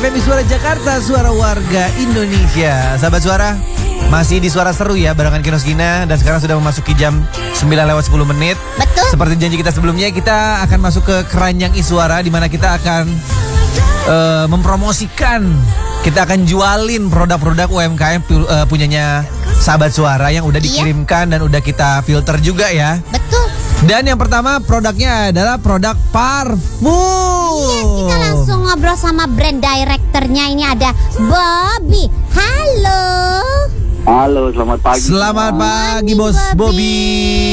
FM Suara Jakarta, suara warga Indonesia. Sahabat Suara, masih di Suara Seru ya, barengan Kinos Gina. Dan sekarang sudah memasuki jam 9:10. Betul. Seperti janji kita sebelumnya, kita akan masuk ke keranjang Iswara, di mana kita akan mempromosikan, kita akan jualin produk-produk UMKM punyanya Sahabat Suara yang udah dikirimkan dan udah kita filter juga ya. Betul. Dan yang pertama produknya adalah produk parfum. Yes, kita langsung ngobrol sama brand directornya. Ini ada Bobby. Halo. Halo, selamat pagi. Selamat pagi, Bos Bobby.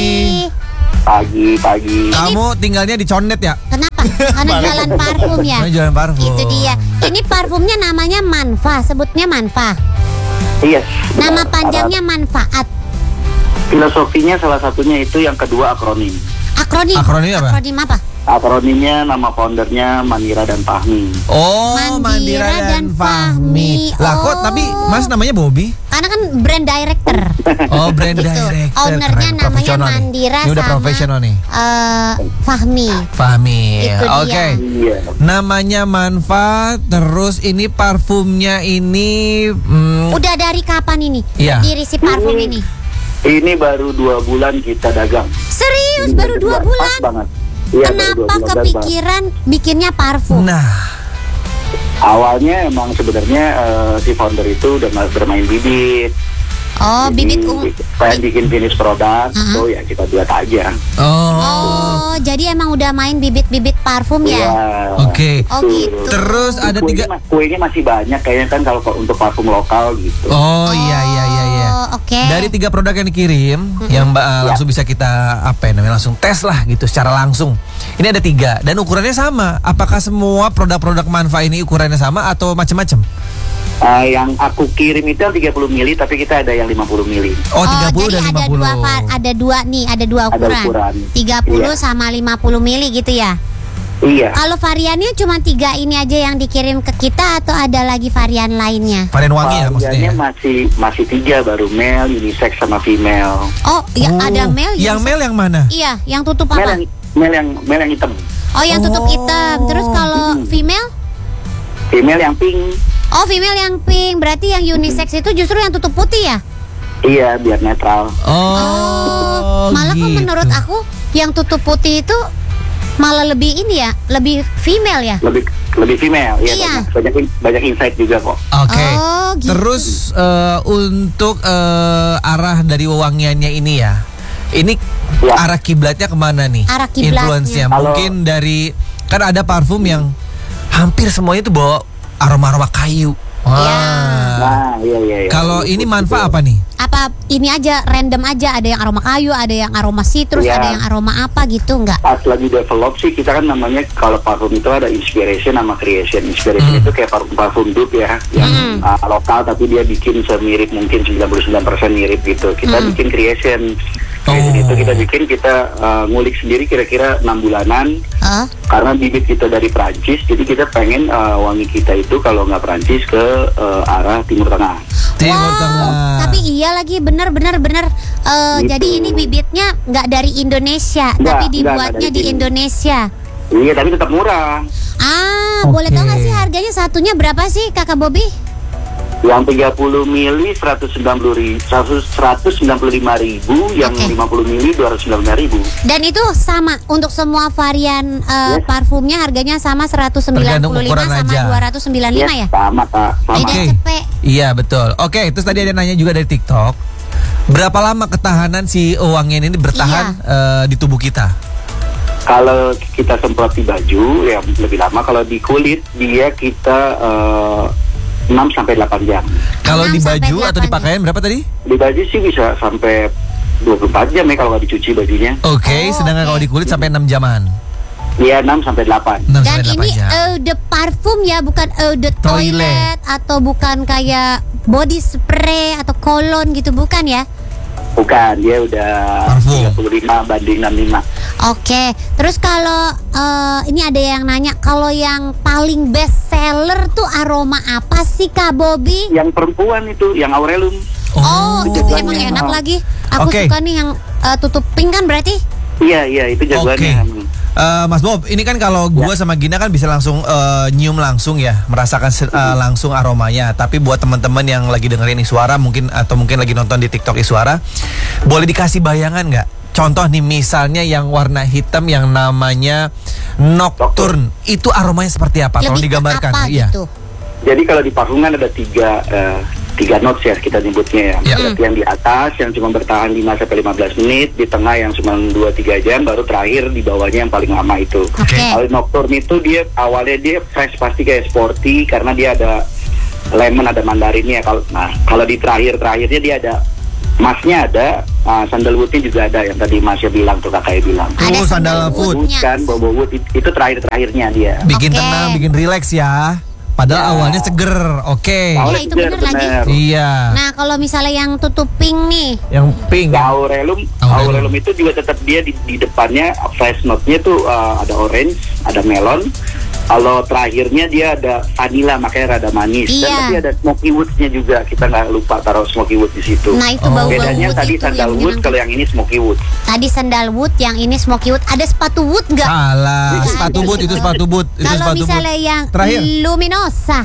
Pagi. Kamu tinggalnya di Condet ya? Kenapa? Karena jualan parfum ya. Karena jualan parfum. Itu dia. Ini parfumnya namanya Manfa, sebutnya Manfa. Yes. Nama benar. panjangnya Manfaat. Filosofinya salah satunya itu, yang kedua akronim. Akronim. Akronim apa? Akronim apa? Akronimnya nama foundernya Mandira dan Fahmi. Oh, Mandira Mandira dan dan Fahmi. Fahmi. Lah kok Oh. tapi Mas namanya Bobby? Karena kan brand director. Oh, brand Gitu. director. Ownernya Keren, namanya profesional nih. Mandira Ini udah sama profesional nih. Fahmi. Fahmi. Itu dia. Oke. Iya. Namanya Manfa, terus ini parfumnya ini Udah dari kapan ini? Iya. Berdiri si parfum ini. Ini baru 2 bulan kita dagang. Serius, baru 2 Pas bulan? banget. Iya, baru 2 Kenapa bulan banget. kepikiran bikinnya parfum? nah, Awalnya emang sebenarnya si founder itu udah bermain bibit. Oh, bibit Pengen bikin finish produk, so ya kita buat aja. Oh, jadi emang udah main bibit-bibit parfum ya? Oke. Oh gitu. Terus ada 3. Kuenya masih banyak kayaknya kan kalau untuk parfum lokal gitu. Oh, iya. Oh, oke. Dari 3 produk yang dikirim, yang Mbak langsung bisa kita langsung tes lah gitu secara langsung. Ini ada 3 dan ukurannya sama. Apakah semua produk-produk Manfa ini ukurannya sama atau macam-macam? Yang aku kirim itu yang 30 mili, tapi kita ada yang 50 mili. Oh, 30 dan jadi 50. ada dua ukuran. ukuran. 30 Iya. sama 50 mili gitu ya? Iya. Kalau variannya cuma 3 ini aja yang dikirim ke kita atau ada lagi varian lainnya? Varian wangi ya maksudnya. Variannya masih 3, baru male, unisex sama female. Oh, ya ada male. Yang male yang mana? Iya, yang tutup apa? Male yang hitam. Oh, yang tutup hitam. Terus kalau female? Female yang pink. Oh, female yang pink. Berarti yang unisex itu justru yang tutup putih ya? Iya, biar netral. Oh, Malah kok gitu. menurut aku yang tutup putih itu malah lebih ini ya, lebih female ya? Lebih female. Iya, Iya. banyak insight juga kok. Oke. Oh, gitu. Terus untuk arah dari wewangiannya ini ya. Ini Ya. arah kiblatnya kemana nih? Arah kiblatnya. Influence-nya Kalau- mungkin dari, kan ada parfum yang hampir semuanya tuh bawa aroma-aroma kayu. Wah. Iya. Nah, iya. Kalau ini Manfa apa nih? Apa ini aja random aja, ada yang aroma kayu, ada yang aroma citrus, Iya. ada yang aroma apa gitu enggak? Pas lagi develop sih, kita kan namanya kalau parfum itu ada inspiration sama creation. Inspiration itu kayak parfum dupe ya, yang lokal tapi dia bikin semirip mungkin 99% mirip gitu. Kita bikin creation. Creation itu kita ngulik sendiri kira-kira 6 bulanan. Karena bibit kita dari Prancis, jadi kita pengen wangi kita itu kalau nggak Prancis ke arah Timur Tengah. Timur Tengah. Tapi iya lagi bener. Gitu. Jadi ini bibitnya nggak dari Indonesia, Nggak, tapi nggak dibuatnya dari di sini. Indonesia. Iya, tapi tetap murah. Boleh Oke. tau nggak sih harganya satunya berapa sih, Kakak Bobby? Yang 30 mili 195.000, yang Oke. 50 mili 295.000. Dan itu sama untuk semua varian Yes. parfumnya harganya sama 195 Tergantung ukuran sama aja. 295 ya? Sama Kak, sama. Beda Oke. cepet. Iya betul. Oke, terus tadi ada nanya juga dari TikTok. Berapa lama ketahanan si wangian ini bertahan di tubuh kita? Kalau kita semprot di baju ya lebih lama. Kalau di kulit dia kita 6-8 jam. Kalau 6 di sampai baju atau di 8. pakaian berapa tadi? Di baju sih bisa sampai 24 jam ya kalau nggak dicuci bajunya. Oke, Oh, sedangkan oke. kalau di kulit sampai 6 jaman. Iya, 6-8. 6 Dan sampai 8 ini jam. eau de parfum ya, bukan eau de Toilet. toilet atau bukan kayak body spray atau cologne gitu, bukan ya? Bukan, dia udah Parfum. 35 banding 65. Oke, terus kalau ini ada yang nanya, kalau yang paling best seller tuh aroma apa sih, Kak Bobby? Yang perempuan itu, yang Aurelum. Oh, itu jagoannya. emang enak lagi. Aku Oke. suka nih yang tutup pink kan berarti? Iya, itu jagoannya. Mas Bob, ini kan kalau gua sama Gina kan bisa langsung nyium langsung ya, merasakan langsung aromanya. Tapi buat teman-teman yang lagi dengerin Iswara mungkin atau mungkin lagi nonton di TikTok Iswara, boleh dikasih bayangan nggak? Contoh nih misalnya yang warna hitam yang namanya Nocturne, itu aromanya seperti apa? Tolong Lebih ke digambarkan. apa Iya. gitu? Jadi kalau di parfum kan ada tiga notes ya kita nyebutnya ya. Berarti yang di atas yang cuma bertahan 5-15 menit, di tengah yang cuma 2-3 jam, baru terakhir di bawahnya yang paling lama itu. Oke. Kalau Nocturne itu dia awalnya dia fresh pasti kayak sporty karena dia ada lemon, ada mandarinnya. Kalau di terakhirnya dia ada masnya, ada sandalwoodnya juga ada yang tadi Masnya bilang tuh, kakaknya bilang. Ada sandalwood. Kan bobo wood itu terakhirnya dia. Bikin Oke. tenang, bikin relax ya. Padahal awalnya seger. Oke. Awalnya Iya, itu bener lagi. Iya. Nah, kalau misalnya yang tutup pink nih, Yang pink. Aurelum itu juga tetap dia di depannya fresh note-nya tuh ada orange, ada melon. Kalau terakhirnya dia ada vanilla, makanya rada manis. Dan Iya. tapi ada smoky woods-nya juga. Kita nggak lupa taruh smoky wood di situ. nah itu bau-bau Bedanya wood tadi itu yang sandalwood, menyenangkan. kalau yang ini smoky wood. Tadi sandalwood, yang ini smoky wood. Ada sepatu wood nggak? Salah. Nggak Sepatu ada. boot itu sepatu boot. Itu Kalau sepatu misalnya boot. yang Terakhir. luminosa,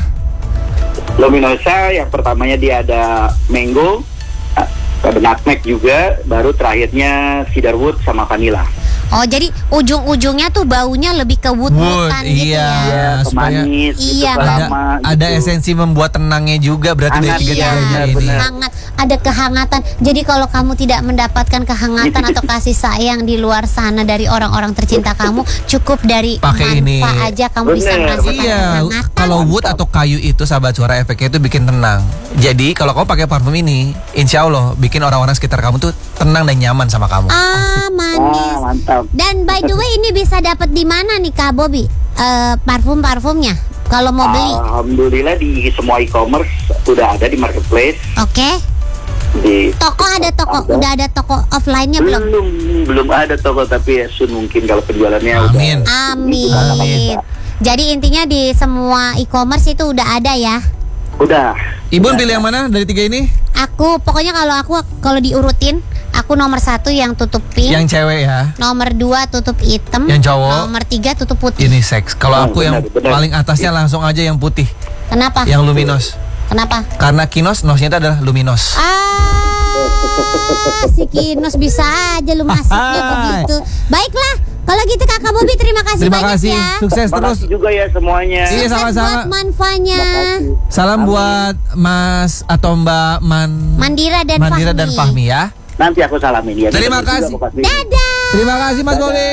Luminosa yang pertamanya dia ada mango, ada nutmeg juga, baru terakhirnya cedarwood sama vanilla. oh jadi ujung-ujungnya tuh baunya lebih ke wood-woodan gitu iya. ya. supaya Pemanis, Iya, gitu, Ada, lama, ada gitu. esensi membuat tenangnya juga berarti dari Hangat, tiga Iya, tiganya ini. benar. hangat, ada kehangatan. Jadi kalau kamu tidak mendapatkan kehangatan atau kasih sayang di luar sana dari orang-orang tercinta kamu, cukup dari Pakai ini. manfa aja kamu bisa Bener. merasakan Iya, kehangatan. kalau wood atau kayu itu sahabat suara efeknya itu bikin tenang. Jadi kalau kamu pakai parfum ini, insya Allah bikin orang-orang sekitar kamu tuh tenang dan nyaman sama kamu. Manis. Mantap. Dan by the way ini bisa dapat di mana nih Kak Bobby? Parfum-parfumnya kalau mau beli. Alhamdulillah di semua e-commerce udah ada di marketplace. Oke. Di Toko ada toko, udah ada toko offline-nya belum? belum ada toko, tapi ya soon mungkin kalau penjualannya Amin. udah. Amin. Jadi intinya di semua e-commerce itu udah ada ya. Udah. Ibun pilih yang mana dari tiga ini? Aku pokoknya kalau diurutin, aku nomor 1 yang tutup pink, Yang cewek ya. nomor 2 tutup hitam, Yang cowok? nomor 3 tutup putih. Ini seks. Kalau aku yang benar. paling atasnya langsung aja yang putih, Kenapa? yang luminos. Kenapa? Karena kinos, nosnya itu adalah luminos. Si Kinos bisa aja lu masuknya begitu. Baiklah, kalau gitu Kakak Bobby terima kasih Terima banyak kasih, ya. sukses terus. Makasih juga ya semuanya. Iya, Sukses sama-sama. buat manfanya. Salam buat Mas atau Mbak Mandira dan Mandira Fahmi. dan Fahmi ya. Nanti aku salamin ya. Terima Juga kasih. aku kasih. Dadah. Terima kasih Mas Bobby.